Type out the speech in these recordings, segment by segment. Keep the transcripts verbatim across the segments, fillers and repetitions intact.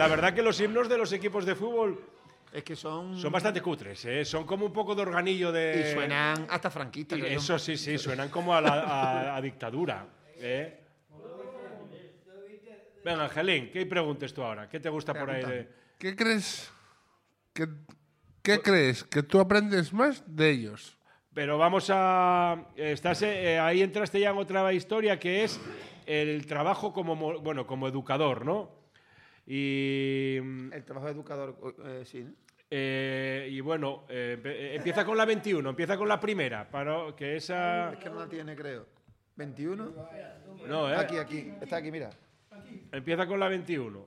la verdad que los himnos de los equipos de fútbol es que son... Son bastante cutres, ¿eh? Son como un poco de organillo de... Y suenan hasta franquistas. Y eso sí, sí, suenan como a, la, a, a dictadura, ¿eh? Venga, Angelín, ¿qué preguntes tú ahora? ¿Qué te gusta por ahí de...? ¿Qué crees que, qué crees que tú aprendes más de ellos? Pero vamos a... Estás, eh, ahí entraste ya en otra historia que es el trabajo como, bueno, como educador, ¿no? Y, el trabajo de educador, eh, sí, ¿no? Eh, y bueno, eh, empieza con la veintiuno, empieza con la primera, para que esa... Es que no la tiene, creo. ¿veintiuno? No, ¿eh? Aquí, aquí, está aquí, mira. Empieza con la veintiuno.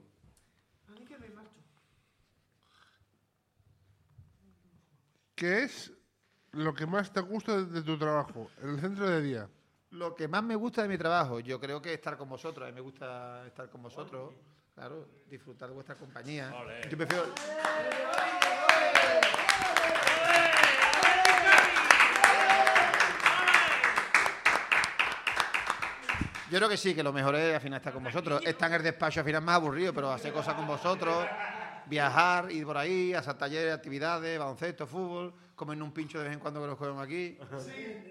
¿Qué es lo que más te gusta de, de tu trabajo en el centro de día? Lo que más me gusta de mi trabajo, yo creo que estar con vosotros. A mí me gusta estar con vosotros. Claro, disfrutar de vuestra compañía. Olé. Yo prefiero... Yo creo que sí, que lo mejor es al final estar con vosotros. Estar en el despacho al final es más aburrido, pero hacer cosas con vosotros, viajar, ir por ahí, hacer talleres, actividades, baloncesto, fútbol, comer un pincho de vez en cuando que nos comemos aquí. Sí.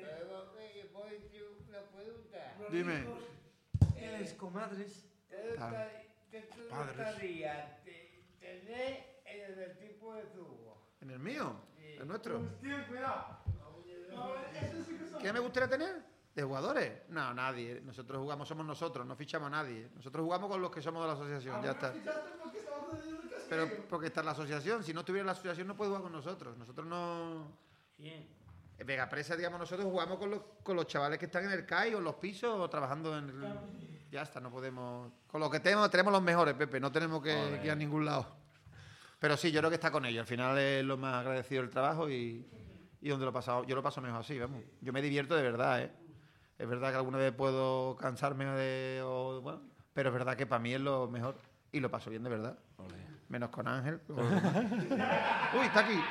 Dime. Eres comadres. Ah. gustaría tener en el tipo de tubo? ¿En el mío? Sí. ¿El nuestro? Hostia, cuidado. ¿Qué me gustaría tener? ¿De jugadores? No, nadie. Nosotros jugamos, somos nosotros, no fichamos a nadie. Nosotros jugamos con los que somos de la asociación, ya está. Pero porque está en la asociación. Si no estuviera en la asociación no puede jugar con nosotros. Nosotros no... Bien. En Vega Presa, digamos, nosotros jugamos con los, con los chavales que están en el C A I o en los pisos o trabajando en el... Ya está, no podemos... Con lo que tenemos, tenemos los mejores, Pepe. No tenemos que, que ir a ningún lado. Pero sí, yo creo que está con ellos. Al final es lo más agradecido del trabajo y, y donde lo he pasado. Yo lo paso mejor así, vamos. Yo me divierto de verdad, ¿eh? Es verdad que alguna vez puedo cansarme de... O, bueno, pero es verdad que para mí es lo mejor y lo paso bien de verdad. Olé. Menos con Ángel. Uy, está aquí.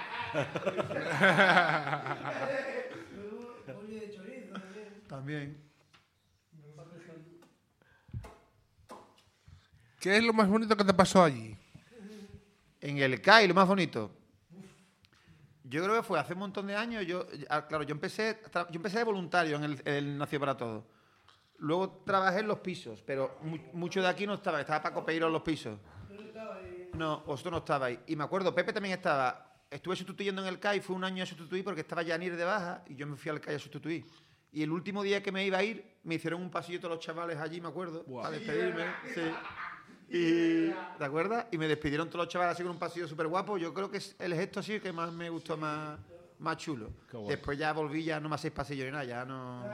También. ¿Qué es lo más bonito que te pasó allí? En el C A I, lo más bonito. Yo creo que fue hace un montón de años. Yo, claro, yo empecé, yo empecé de voluntario en el, el Nació para Todos. Luego trabajé en los pisos, pero mu mucho de aquí no estaba. Estaba Paco Peiro en los pisos. No, vosotros no estabais. Y me acuerdo, Pepe también estaba. Estuve sustituyendo en el C A I, fue un año a sustituir porque estaba Yanir de baja y yo me fui al C A I a sustituir. Y el último día que me iba a ir, me hicieron un pasillo todos los chavales allí, me acuerdo, wow, para despedirme. Sí. Y, ¿te acuerdas? Y me despidieron todos los chavales así con un pasillo súper guapo. Yo creo que es el gesto así que más me gustó, más, más chulo. Después ya volví, ya no me hacéis pasillo ni nada, ya no...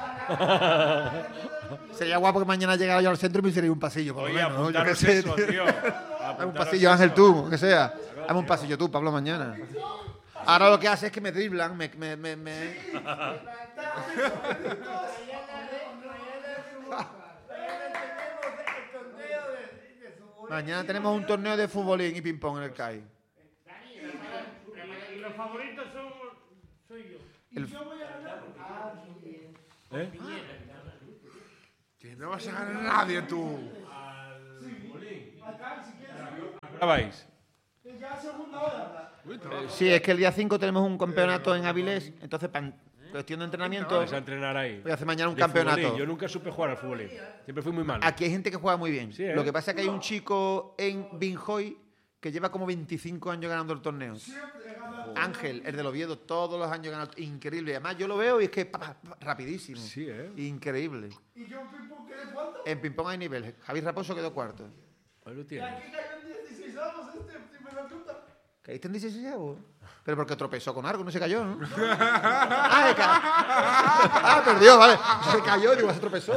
Sería guapo que mañana llegara yo al centro y me hiciera un pasillo, por lo Oye, menos, ¿no? Yo qué eso, sé, tío. Hazme un pasillo, Ángel, tú, que sea. Hazme un pasillo tú, Pablo, mañana. Ahora lo que hace es que me driblan, me... me, me, me... Mañana tenemos un torneo de futbolín y ping-pong en el C A I. Y los favoritos son soy yo. El... Yo voy a ganar. ¿Eh? Que no vas a ganar a nadie, tú. ¿Ahora vais? Ya segunda hora. Sí, es que el día cinco tenemos un campeonato en Avilés, entonces para cuestión de entrenamiento Vais a entrenar ahí. voy a hacer mañana un De campeonato. futbolín. Yo nunca supe jugar al fútbol. Siempre fui muy malo. Aquí hay gente que juega muy bien. Sí, ¿eh? Lo que pasa es que hay un chico en Binjoy que lleva como veinticinco años ganando el torneo. Ángel, el del Oviedo, todos los años ganando. Increíble. Además, yo lo veo y es que pa, pa, pa, rapidísimo. Sí, ¿eh? Increíble. ¿Y yo en ping-pong quedé cuánto? En ping-pong hay nivel. Javi Raposo quedó cuarto. Ahí lo Y tienes. aquí cayó en dieciséis años este, si me da cuenta. ¿Caíste en dieciséis avos? Pero porque tropezó con algo, no se cayó, ¿no? ah, se ca... ah, perdió, vale. Se cayó, digo, se tropezó.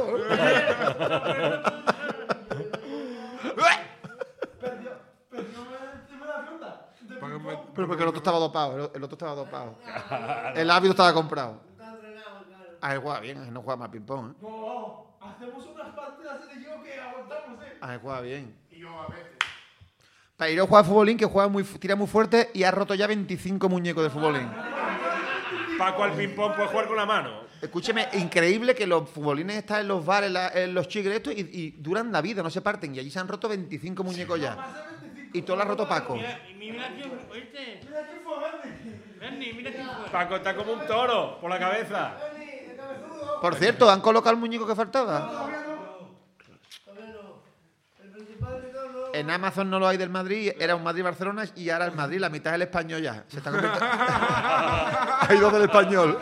Perdió, perdió en primera ronda. De ping-pong. Pero porque el otro estaba dopado, el- el otro estaba dopado. El árbitro estaba comprado. Ah, él juega bien, él no juega más ping-pong, ¿eh? No, hacemos unas partidas de yo que aguantamos, ¿eh? Ah, él juega bien. Y yo a veces. Peiro juega futbolín, que juega muy, fu- tira muy fuerte y ha roto ya veinticinco muñecos de futbolín. Paco al ping-pong puede jugar con la mano. Escúcheme, increíble que los futbolines están en los bares, la- en los chigres estos y, y duran la vida, no se parten. Y allí se han roto veinticinco muñecos ya. Más de veinticinco Y todo lo ha roto Paco. Mira, mira quién, oíste. Mira quién fue, Bernie. Bernie, mira quién fue. Paco está como un toro por la cabeza. Bernie, el cabezudo. Por cierto, ¿han colocado el muñeco que faltaba? Todavía no. Todavía no. El principal de todo no. En Amazon no lo hay del Madrid, era un Madrid-Barcelona y ahora el Madrid, la mitad es el español ya. Se está convirtiendo. Hay dos del español.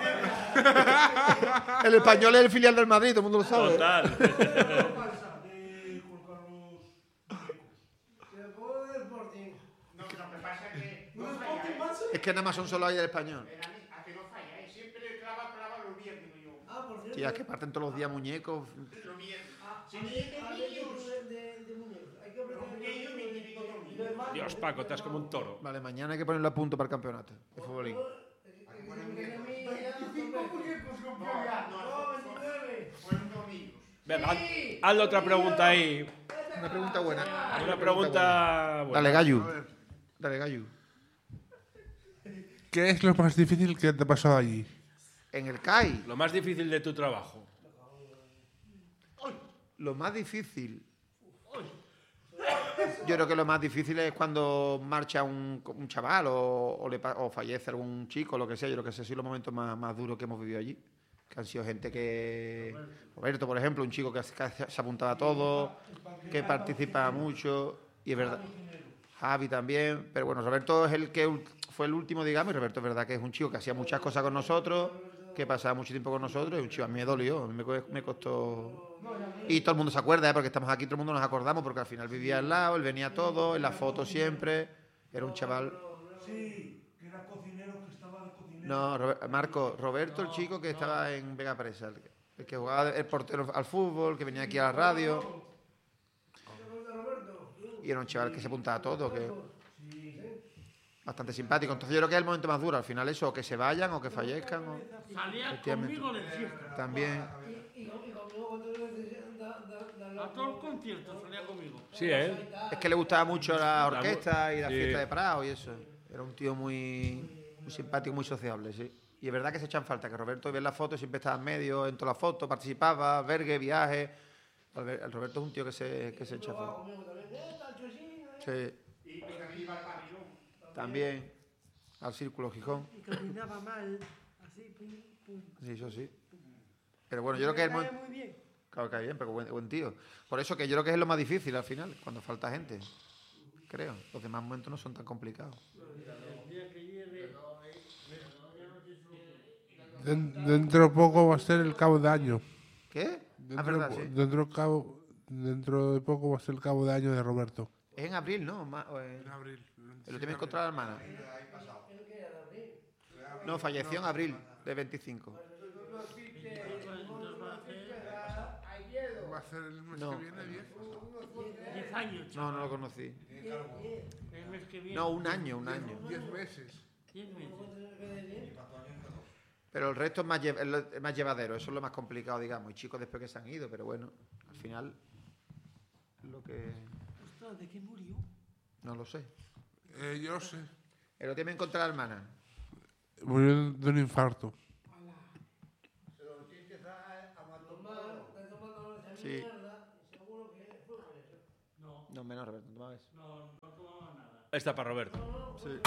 El español es el filial del Madrid, todo el mundo lo sabe. Total. ¿Qué pasa de Juan Carlos Muñeco? El juego del Sporting. No, lo que pasa es que ¿Un no Sporting, falláis. Manso? Es que en Amazon solo hay del español. Era mi- A que no falláis. Siempre clava, clava los viernes, digo yo. Ah, por cierto. Tía, que parten todos los días muñecos. Los viernes. Ah, Si a no mí- hay a mí niños. de- de- de muñecos. Hay que apretar Los el niños botón me de- tienen todo de- dormido. de mano, Dios, de- Paco, de estás como un toro. Vale, mañana hay que ponerlo a punto para el campeonato. De futbolín. veinticinco muñecos compró ya. No, veintinueve. Fueron dos niños. Venga, haz- hazle otra pregunta ahí. Una pregunta buena. Una pregunta buena. Dale, Gallu. A ver, Dale, Gallu. ¿qué es lo más difícil que te ha pasado allí? En el C A I, Lo más difícil de tu trabajo. lo más difícil. Yo creo que lo más difícil es cuando marcha un, un chaval o, o le pa- o fallece algún chico, lo que sea. Yo creo que esos son los momentos más, más duros que hemos vivido allí. Que han sido gente que... Roberto, por ejemplo, un chico que, se- que se apuntaba a todo, que participa mucho. Y es verdad. Javi también. Pero bueno, Roberto es el que ul- fue el último, digamos. Y Roberto es verdad que es un chico que hacía muchas cosas con nosotros, que pasaba mucho tiempo con nosotros. Y un chico, a mí me dolió, a mí me, co- me costó... Y todo el mundo se acuerda, ¿eh? Porque estamos aquí, todo el mundo nos acordamos, porque al final vivía al lado, él venía todo, en las fotos siempre. Era un chaval... Sí, que era cocinero, que estaba de cocinero. No, Robe- Marco, Roberto, el chico que estaba en Vega Presa, el, que- el que jugaba el portero al fútbol, que venía aquí a la radio. Y era un chaval que se apuntaba a todo, que bastante simpático. Entonces yo creo que es el momento más duro. Al final eso, o que se vayan o que fallezcan. O... Salía Efectivamente. conmigo de fiesta. También. Y, y, con- y conmigo cuando le da, da, da, da, A todo el concierto salía conmigo. Sí, ¿eh? Es que le gustaba mucho la orquesta y la Sí. fiesta de Prado y eso. Era un tío muy, muy simpático, muy sociable, sí. Y es verdad que se echan falta, que Roberto, ves las fotos, siempre estaba en medio, en todas las fotos, participaba, vergue, viaje. Albert- El Roberto es un tío que se, que se echa falta. conmigo también. Eh, tal chocino, eh. Sí, Y, y también iba al pabellón. también al Círculo Gijón. Y caminaba mal, así, pum, pum. Sí, eso sí. Pero bueno, yo creo que es el Me cae momento... muy bien. Claro que bien, pero buen, buen tío. Por eso que yo creo que es lo más difícil al final, cuando falta gente. Creo. Los demás momentos no son tan complicados. Den- dentro de poco va a ser el cabo de año. ¿Qué? Ah, Dentro, es verdad, de, po- sí. dentro, cabo, dentro de poco va a ser el cabo de año de Roberto. Es en abril, ¿no? Ma- o en- En abril. ¿Lo tienes contra la hermana? No, falleció en abril de veinticinco. Va a ser el mes No. que viene, diez. Diez años, No, no lo conocí. el mes que viene. No, un año, un año. Diez meses. Diez meses. Pero el resto es más, lle- es lo- es más llevadero, eso es lo más complicado, digamos. Y chicos después que se han ido, pero bueno, al final lo que... Ostras, ¿de qué murió? No lo sé. Eh, yo sé. ¿El lo tienen contra la hermana? Murió de un infarto. Sí. No, menos, Roberto, no tomas eso. Esta para Roberto.